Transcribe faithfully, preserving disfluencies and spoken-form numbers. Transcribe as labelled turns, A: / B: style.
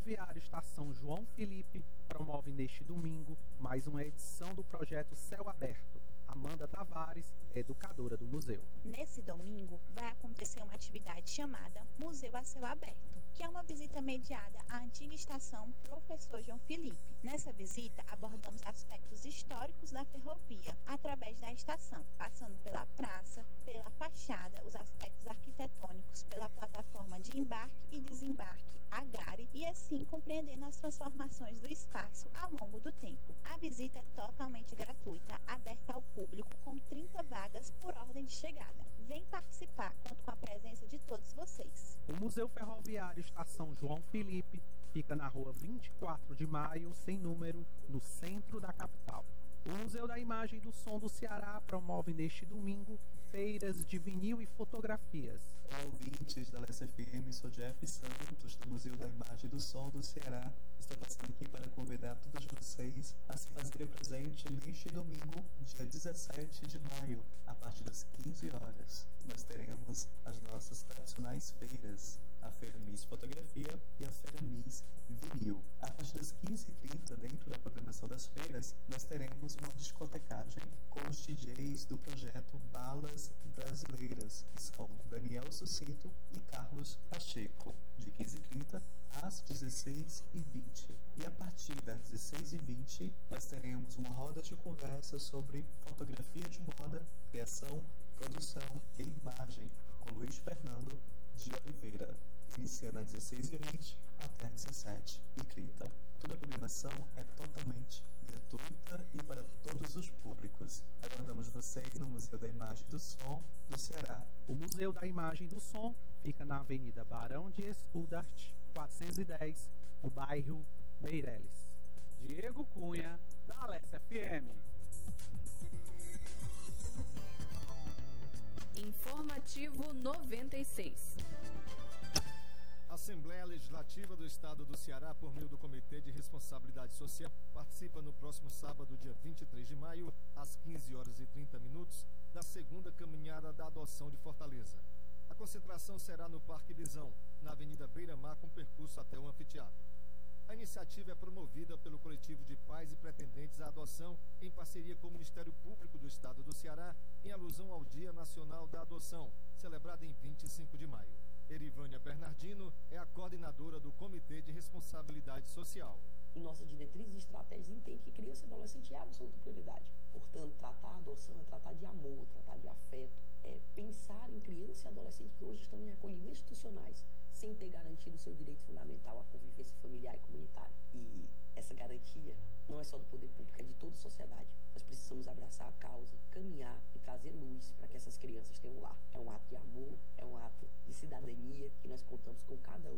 A: Ferroviário Estação João Felipe promove neste domingo mais uma edição do projeto Céu Aberto. Amanda Tavares é educadora do museu.
B: Nesse domingo vai acontecer uma atividade chamada Museu a Céu Aberto, que é uma visita mediada à antiga estação Professor João Felipe. Nessa visita abordamos aspectos históricos da ferrovia através da estação, passando pela praça, pela fachada, os aspectos arquitetônicos, pela plataforma de embarque e desembarque, a gare, e assim compreendendo as transformações do espaço ao longo do tempo. A visita é totalmente gratuita, aberta ao público, com trinta vagas por ordem de chegada. Vem participar, conto com a presença de todos vocês.
A: O Museu Ferroviário Estação João Felipe fica na rua vinte e quatro de maio, sem número, no centro da capital. O Museu da Imagem e do Som do Ceará promove neste domingo feiras de vinil e fotografias.
C: Olá, ouvintes da L S F M, sou Jeff Santos, do Museu da Imagem e do Som do Ceará. Estou passando aqui para convidar todos vocês a se fazerem presente neste domingo, dia dezessete de maio, a partir das quinze horas. Nós teremos as nossas tradicionais feiras, a Feira Miss Fotografia e a Feira Miss Vinil. A partir das quinze e trinta, dentro da programação das feiras, nós teremos uma discotecagem com os D Js do projeto Balas Brasileiras, que são Daniel Sucito e Carlos Pacheco, de quinze e trinta às dezesseis e vinte. E a partir das dezesseis e vinte, nós teremos uma roda de conversa sobre fotografia de moda, criação, produção e imagem, com Luiz Fernando de Oliveira, iniciando às dezesseis e vinte até dezessete e trinta. Toda a programação é totalmente gratuita e para todos os públicos. Aguardamos vocês no Museu da Imagem e do Som do Ceará.
A: O Museu da Imagem e do Som fica na Avenida Barão de Escudart, quatrocentos e dez, no bairro Meireles. Diego Cunha, da L S F M.
D: Informativo noventa e seis.
E: A Assembleia Legislativa do Estado do Ceará, por meio do Comitê de Responsabilidade Social, participa no próximo sábado, dia vinte e três de maio, às quinze horas e trinta minutos, da segunda caminhada da adoção de Fortaleza. A concentração será no Parque Bisão, na Avenida Beira-Mar, com percurso até o anfiteatro. A iniciativa é promovida pelo coletivo de pais e pretendentes à adoção, em parceria com o Ministério Público do Estado do Ceará, em alusão ao Dia Nacional da Adoção, celebrado em vinte e cinco de maio. Erivânia Bernardino é a coordenadora do Comitê de Responsabilidade Social.
F: Em nossas diretrizes e estratégias, entende que criança e adolescente é a absoluta prioridade. Portanto, tratar a adoção é tratar de amor, tratar de afeto, é pensar em criança e adolescente que hoje estão em acolhimentos institucionais, sem ter garantido o seu direito fundamental à convivência familiar e comunitária. E essa garantia não é só do poder público, é de toda a sociedade. Nós precisamos abraçar a causa, caminhar e trazer luz para que essas crianças tenham um lar. É um ato de amor, é um ato de cidadania, que nós contamos com cada um